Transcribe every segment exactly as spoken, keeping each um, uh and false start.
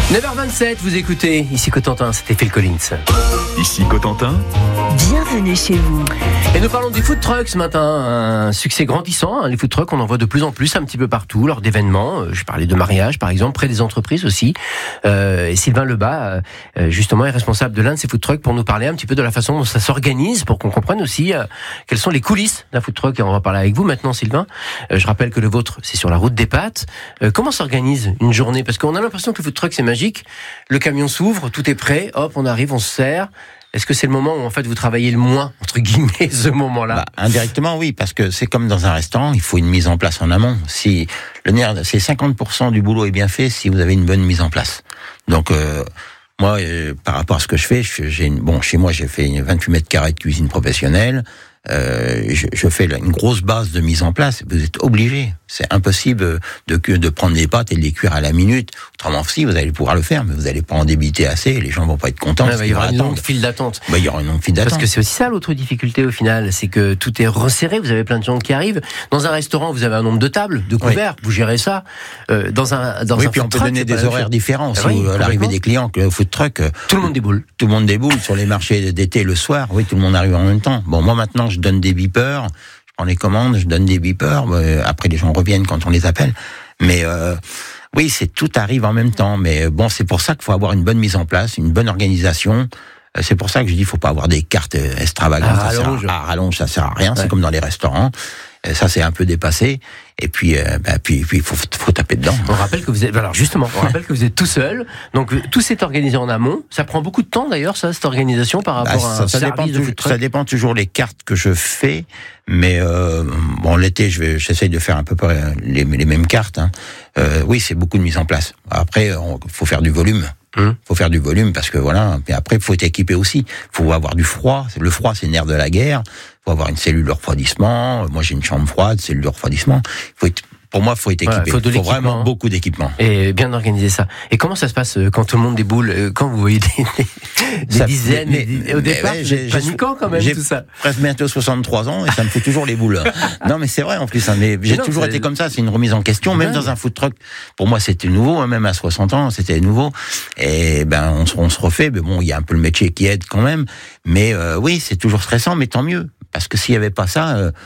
neuf heures vingt-sept, vous écoutez, ici Cotentin, c'était Phil Collins. Ici Cotentin. Bienvenue chez vous. Et nous parlons des food trucks ce matin, un succès grandissant. Les food trucks, on en voit de plus en plus un petit peu partout, lors d'événements. Je parlais de mariage, par exemple, près des entreprises aussi. Euh, et Sylvain Lebas, euh, justement, est responsable de l'un de ces food trucks pour nous parler un petit peu de la façon dont ça s'organise, pour qu'on comprenne aussi euh, quelles sont les coulisses d'un food truck. Et on va parler avec vous maintenant, Sylvain. Euh, je rappelle que le vôtre, c'est sur la route des Pâtes. Euh, comment s'organise une journée ? Parce qu'on a l'impression que le food truck, c'est magique. Le camion s'ouvre, tout est prêt, hop, on arrive, on se sert. Est-ce que c'est le moment où en fait vous travaillez le moins, entre guillemets, ce moment-là ? Bah, indirectement, oui, parce que c'est comme dans un restaurant, il faut une mise en place en amont. Si le nerf, c'est cinquante pour cent du boulot est bien fait si vous avez une bonne mise en place. Donc euh, moi, euh, par rapport à ce que je fais, je, j'ai une, bon, chez moi, j'ai fait une vingt-huit mètres carrés de cuisine professionnelle. Euh, je, je fais une grosse base de mise en place. Vous êtes obligé. C'est impossible de, de prendre des pâtes et de les cuire à la minute. Autrement, si, vous allez pouvoir le faire, mais vous n'allez pas en débiter assez. Les gens vont pas être contents. Ouais, bah, il y aura une longue file d'attente. Bah, il y aura une longue file d'attente. Parce que c'est aussi ça l'autre difficulté au final, c'est que tout est resserré. Vous avez plein de gens qui arrivent. Dans un restaurant, vous avez un nombre de tables, de couverts. Oui. Vous gérez ça. Euh, dans un, dans oui, un puis on peut truck, donner des horaires différents. Ah, si oui, à l'arrivée des clients, que le food truck, tout le monde déboule. Tout le monde déboule sur les marchés d'été le soir. Oui, tout le monde arrive en même temps. Bon, moi maintenant, je donne des beepers. Je prends les commandes, je donne des beepers. Après, les gens reviennent quand on les appelle. Mais euh, oui, c'est tout arrive en même temps. Mais bon, c'est pour ça qu'il faut avoir une bonne mise en place, une bonne organisation. C'est pour ça que je dis, il faut pas avoir des cartes extravagantes. À ça rallonge. sert à, à rallonge, ça sert à rien. Ouais. C'est comme dans les restaurants. Ça, c'est un peu dépassé. Et puis, euh, bah, puis, puis, faut, faut taper dedans. On rappelle que vous êtes, alors justement, on rappelle que vous êtes tout seul. Donc, tout s'est organisé en amont. Ça prend beaucoup de temps, d'ailleurs, ça, cette organisation, par rapport bah, à ça, un ça service dépend de toujours, food truck. Ça dépend toujours les cartes que je fais. Mais, euh, bon, l'été, je vais, j'essaye de faire à peu près les, les mêmes cartes, hein. Euh, oui, c'est beaucoup de mise en place. Après, il faut faire du volume. Hum. Faut faire du volume parce que voilà. Mais après, faut être équipé aussi. Faut avoir du froid. Le froid, c'est le nerf de la guerre. Faut avoir une cellule de refroidissement. Moi, j'ai une chambre froide, cellule de refroidissement. Faut être, pour moi, faut être équipé. Ouais, faut de faut vraiment hein. beaucoup d'équipement. Et bien organiser ça. Et comment ça se passe quand tout le monde déboule, quand vous voyez des, des, des Ça, dizaines, mais, des, au mais, départ, ouais, c'est paniquant quand même j'ai tout ça. Presque bientôt soixante-trois ans et ça me fait toujours les boules. Non, mais c'est vrai en plus. Hein, mais j'ai non, toujours c'est... été comme ça. C'est une remise en question, même ouais. dans un food truck. Pour moi, c'était nouveau. Hein, même à soixante ans, c'était nouveau. Et ben, on, on se refait. Mais bon, il y a un peu le métier qui aide quand même. Mais euh, oui, c'est toujours stressant, mais tant mieux. Parce que s'il y avait pas ça, euh,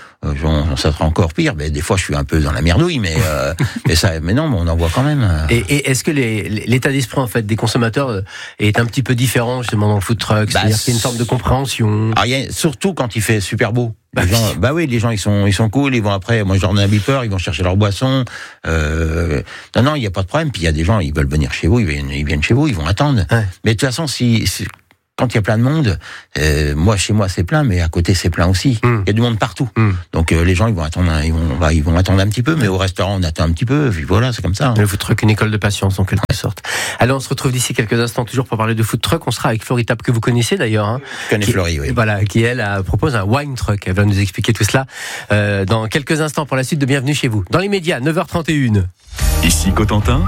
ça serait encore pire. Mais des fois, je suis un peu dans la merdouille, mais euh, mais ça, mais non, mais on en voit quand même. Euh... Et, et est-ce que les, l'état d'esprit en fait des consommateurs est un petit peu différent justement dans le food truck, c'est-à-dire bah, qu'il y a une sorte de compréhension. Alors, il y a, surtout quand il fait super beau. Bah, les gens, bah oui, les gens ils sont ils sont cool, ils vont après. Moi, je leur donne un beeper, ils vont chercher leur boisson. Euh, non, non, il y a pas de problème. Puis il y a des gens, ils veulent venir chez vous, ils viennent, ils viennent chez vous, ils vont attendre. Ouais. Mais de toute façon, si, si quand il y a plein de monde, euh, moi chez moi c'est plein, mais à côté c'est plein aussi. Il mm. y a du monde partout. Mm. Donc euh, les gens ils vont attendre, un, ils vont, bah, ils vont attendre un petit peu, mais au restaurant on attend un petit peu. Puis voilà, c'est comme ça. Hein. Le food truck, une école de patience en quelque sorte. Allez, on se retrouve d'ici quelques instants toujours pour parler de food truck. On sera avec Florie Tap que vous connaissez d'ailleurs. Hein, Je connais qui, Florie, oui. Voilà, qui elle a, propose un wine truck. Elle va nous expliquer tout cela euh, dans quelques instants pour la suite de Bienvenue chez vous. Dans les médias, neuf heures trente et une. Ici Cotentin.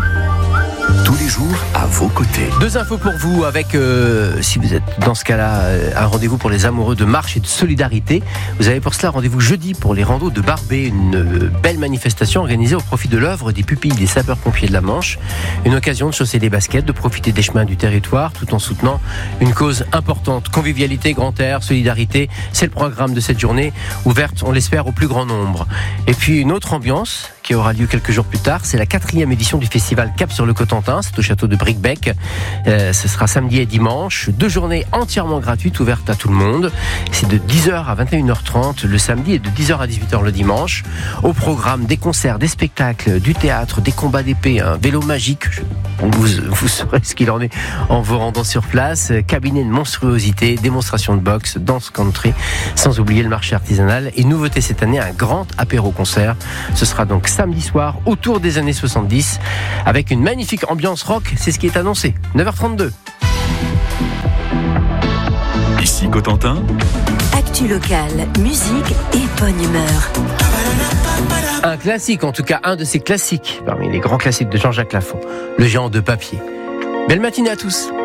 Tous les jours à vos côtés. Deux infos pour vous avec, euh, si vous êtes dans ce cas-là, euh, un rendez-vous pour les amoureux de marche et de solidarité. Vous avez pour cela rendez-vous jeudi pour les randos de Barbé, une euh, belle manifestation organisée au profit de l'œuvre des pupilles des sapeurs-pompiers de la Manche. Une occasion de chausser les baskets, de profiter des chemins du territoire tout en soutenant une cause importante. Convivialité, grand air, solidarité, c'est le programme de cette journée, ouverte, on l'espère, au plus grand nombre. Et puis une autre ambiance qui aura lieu quelques jours plus tard, c'est la quatrième édition du festival Cap sur le Cotentin, c'est au château de Bricbec. Euh, ce sera samedi et dimanche, deux journées entièrement gratuites, ouvertes à tout le monde. C'est de dix heures à vingt et une heures trente le samedi et de dix heures à dix-huit heures le dimanche. Au programme, des concerts, des spectacles, du théâtre, des combats d'épée, un vélo magique. Vous, vous saurez ce qu'il en est en vous rendant sur place. Cabinet de monstruosité, démonstration de boxe, danse country, sans oublier le marché artisanal. Et nouveauté cette année, un grand apéro-concert. Ce sera donc samedi soir, autour des années soixante-dix, avec une magnifique ambiance rock, c'est ce qui est annoncé. neuf heures trente-deux. Ici Cotentin. Actu locale, musique et bonne humeur. Un classique, en tout cas un de ces classiques, parmi les grands classiques de Jean-Jacques Lafont, Le géant de papier. Belle matinée à tous.